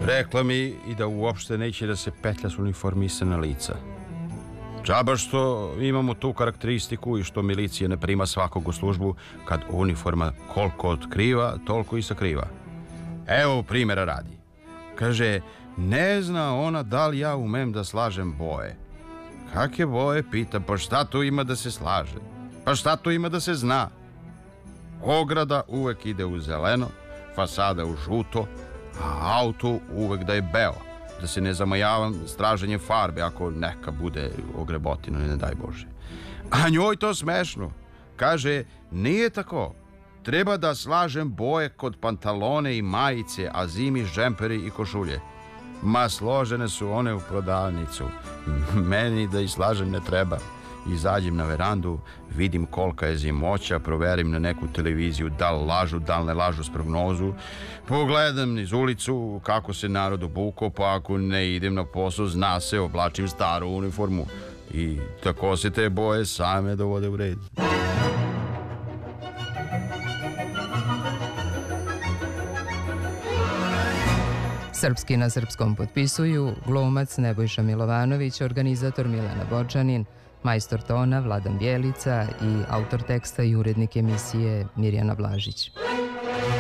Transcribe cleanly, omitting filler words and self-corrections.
Rekla mi i da uopšte neće da se petlja s uniformisana lica. Džaba što imamo tu karakteristiku i što milicija ne prima svakog u službu kad uniforma koliko otkriva, toliko i sakriva. Evo primjera radi. Kaže, ne zna ona da li ja umem da slažem boje. Kakve boje? Pita, pa šta tu ima da se slaže? Pa šta tu ima da se zna? Ograda uvek ide u zeleno, fasada u žuto, a auto uvek da je beo, da se ne zamajavam straženjem farbe ako neka bude ogrebotino, ne daj Bože. A njoj to smešno. Kaže, nije tako. Treba da slažem boje kod pantalone i majice, a zimi džemperi i košulje. Ma složene su one u prodavnicu. Meni da ih slažem ne treba. Izađem na verandu, vidim kolika je zimoća, proverim na neku televiziju da li lažu, da li ne lažu s prognozu, pogledam niz ulicu kako se narod obukao, pa ako ne idem na posao, zna se, oblačim staru uniformu i tako se te boje same dovode u red. Srpski na srpskom potpisuju glumac Nebojša Milovanović, organizator Milena Bočanin, majstor tona Vladan Bjelica i autor teksta i urednik emisije Mirjana Blažić.